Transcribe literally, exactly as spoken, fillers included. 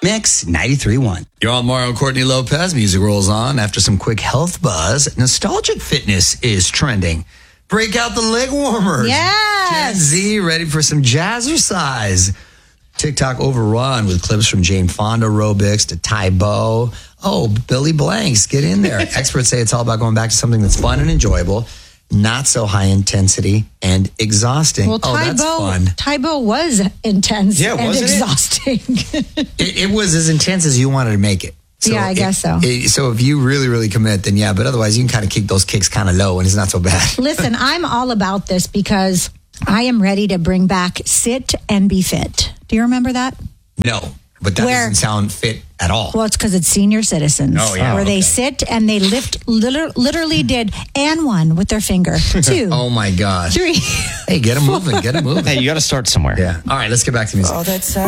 Mix ninety-three point one. You're on Mario Courtney Lopez. Music rolls on after some quick health buzz. Nostalgic fitness is trending. Break out the leg warmers. Yes. Gen Z ready for some jazzercise. TikTok overrun with clips from Jane Fonda aerobics to Tybo. Oh, Billy Blanks, get in there. Experts say it's all about going back to something that's fun and enjoyable, not so high intensity and exhausting. Well, oh, that's fun. Tybo was intense Yeah, and wasn't it? exhausting. It, it was as intense as you wanted to make it. So Yeah, I it- guess so. it- so if you really, really commit, then yeah. But otherwise, you can kind of keep those kicks kind of low, and it's not so bad. Listen, I'm all about this because I am ready to bring back Sit and Be Fit. Do you remember that? No, but that Where- doesn't sound fit at all. Well, it's because it's senior citizens. Oh, yeah, Where okay. they sit and they lift, liter- literally did, and one with their finger. Two. Oh my gosh! Three. Hey, get them moving, get them moving. Hey, you got to start somewhere. Yeah. All right, let's get back to music. All that